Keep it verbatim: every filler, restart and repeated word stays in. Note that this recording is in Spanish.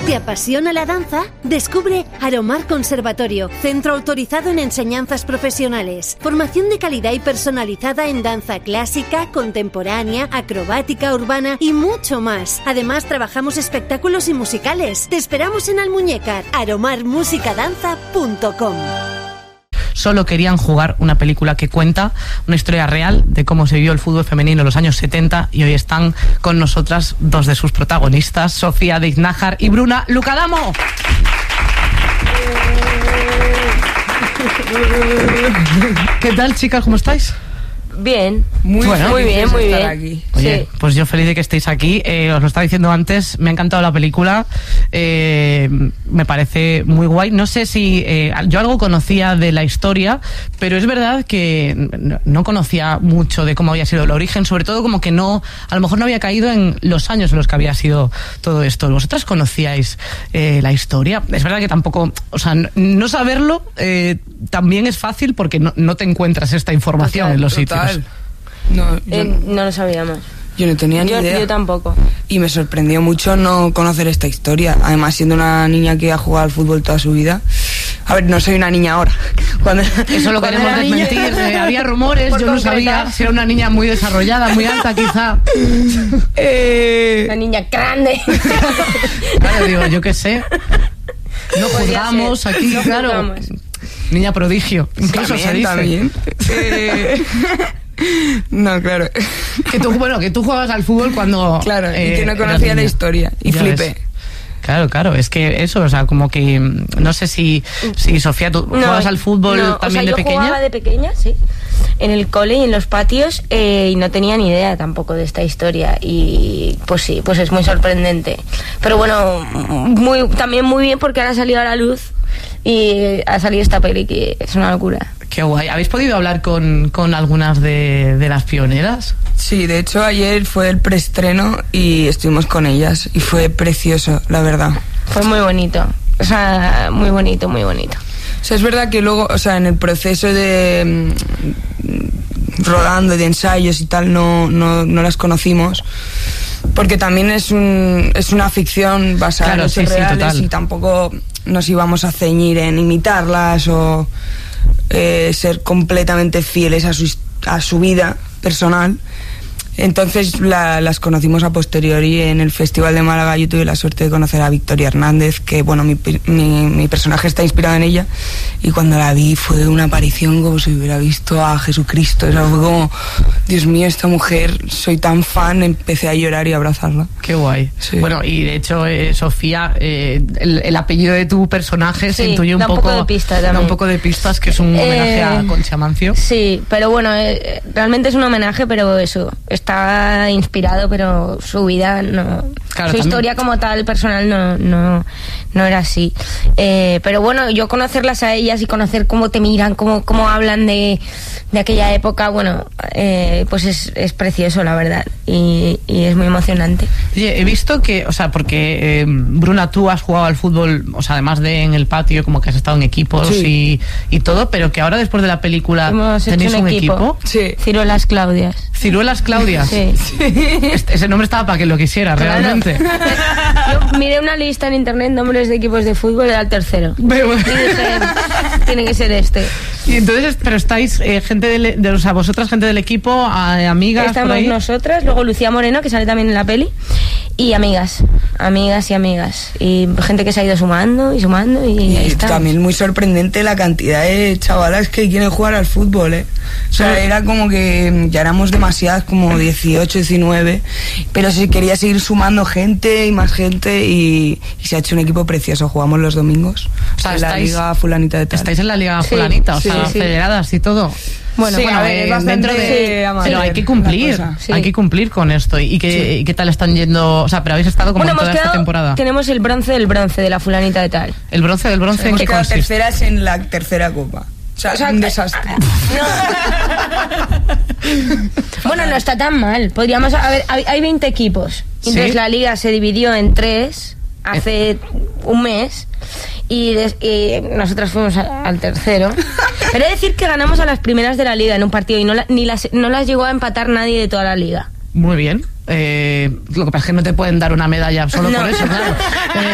¿Te apasiona la danza? Descubre Aromar Conservatorio, centro autorizado en enseñanzas profesionales. Formación de calidad y personalizada en danza clásica, contemporánea, acrobática, urbana y mucho más. Además, trabajamos espectáculos y musicales. Te esperamos en Almuñécar, aromar música danza punto com. Solo querían jugar una película que cuenta una historia real de cómo se vivió el fútbol femenino en los años setenta, y hoy están con nosotras dos de sus protagonistas, Sofía Deiz-Nájar y Bruna Lucadamo. ¿Qué tal, chicas? ¿Cómo estáis? Bien, muy, bueno, muy bien, muy bien. Aquí. Oye, sí. Pues yo feliz de que estéis aquí. Eh, os lo estaba diciendo antes, me ha encantado la película. Eh, me parece muy guay. No sé si eh, yo algo conocía de la historia, pero es verdad que no, no conocía mucho de cómo había sido el origen, sobre todo como que no, a lo mejor no había caído en los años en los que había sido todo esto. ¿Vosotras conocíais eh, la historia? Es verdad que tampoco, o sea, no, no saberlo eh, también es fácil porque no, no te encuentras esta información total, en los total. sitios. No, yo, eh, no lo sabíamos. Yo no tenía ni yo, idea. Yo tampoco. Y me sorprendió mucho no conocer esta historia. Además, siendo una niña que ha jugado al fútbol toda su vida. A ver, no soy una niña ahora. Cuando, Eso lo queremos desmentir. Eh, había rumores, yo no sabía si era una niña muy desarrollada, muy alta, quizá. Eh... Una niña grande. Claro, digo, yo qué sé. No juzgamos aquí, no claro. Juzgamos. Niña prodigio, incluso también, se dice. También. Eh... No, claro. Que tú, bueno, que tú juegas al fútbol cuando... Claro, eh, y que no conocía la historia. Y ya flipé. Ves. Claro, claro, es que eso, o sea, como que... No sé si, si Sofía, ¿tú no, jugabas al fútbol no, también o sea, de pequeña? Yo jugaba de pequeña, sí. En el cole y en los patios, eh, y no tenía ni idea tampoco de esta historia. Y pues sí, pues es muy sorprendente. Pero bueno, muy, también muy bien porque ahora ha salido a la luz y ha salido esta peli que es una locura. Qué guay. ¿Habéis podido hablar con, con algunas de, de las pioneras? Sí, de hecho ayer fue el preestreno y estuvimos con ellas y fue precioso, la verdad. Fue muy bonito, o sea, muy bonito, muy bonito. O sea, es verdad que luego, o sea, en el proceso de mmm, rodando, de ensayos y tal, no, no, no las conocimos, porque también es un es una ficción basada claro, en hechos sí, reales, sí, y tampoco nos íbamos a ceñir en imitarlas o eh, ser completamente fieles a su, a su vida personal. Entonces la, las conocimos a posteriori en el Festival de Málaga. Yo tuve la suerte de conocer a Victoria Hernández, que bueno, mi, mi, mi personaje está inspirado en ella, y cuando la vi fue una aparición como si hubiera visto a Jesucristo. O sea, fue como, Dios mío, esta mujer, soy tan fan, empecé a llorar y a abrazarla. Qué guay. Sí. Bueno, y de hecho, eh, Sofía, eh, el, el apellido de tu personaje sí, se intuye un da poco, un poco de pista también. Da un poco de pistas, que es un homenaje eh, a Concha Mancio. Sí, pero bueno, eh, realmente es un homenaje, pero eso, está inspirado, pero su vida no, claro, su también. historia como tal personal no, no, no era así. Eh, pero bueno, yo conocerlas a ellas y conocer cómo te miran, cómo, cómo hablan de, de aquella época, bueno, eh, pues es, es precioso, la verdad, y, y es muy emocionante. Oye, he visto que, o sea, porque eh, Bruna, tú has jugado al fútbol, o sea, además de en el patio, como que has estado en equipos sí. y, y todo, pero que ahora después de la película Hemos tenéis hecho un, un equipo. equipo. Sí. Ciruelas Claudias. Ciruelas Claudias. Sí. Sí. Ese nombre estaba para que lo quisiera, claro. Realmente. Yo miré una lista en internet, nombres de equipos de fútbol, era el tercero. Pero, y dije, tiene que ser este. Y entonces, pero estáis, eh, gente de, de, o sea, vosotras, gente del equipo, a, amigas. Estamos por ahí. Nosotras, luego Lucía Moreno, que sale también en la peli, y amigas, amigas y amigas. Y gente que se ha ido sumando y sumando. Y, y ahí está. También muy sorprendente la cantidad de chavalas que quieren jugar al fútbol, ¿eh? O sea, era como que ya éramos demasiadas, como dieciocho, diecinueve, pero se quería seguir sumando gente y más gente, y, y se ha hecho un equipo precioso. Jugamos los domingos, o sea, en la Liga Fulanita de tal. Estáis en la Liga sí, Fulanita, o sí, sea, sí. federadas y todo. Bueno, sí, bueno, a ver, eh, dentro de... Sí, pero hay que cumplir, sí. hay que cumplir con esto. ¿Y qué, sí. qué tal están yendo? O sea, pero habéis estado como bueno, en toda quedado, esta temporada. Tenemos el bronce del bronce de la Fulanita de tal. El bronce del bronce, ¿en qué consiste? Terceras en la tercera copa. O sea, o sea, es un desastre. No. Bueno, no está tan mal. Podríamos, a ver, hay veinte equipos. Entonces ¿sí? La liga se dividió en tres hace eh. un mes. Y, des, y nosotras fuimos a, al tercero. Pero he de decir que ganamos a las primeras de la liga en un partido y no, la, ni las, no las llegó a empatar nadie de toda la liga. Muy bien. Eh, lo que pasa es que no te pueden dar una medalla solo no. por eso, claro. Eh,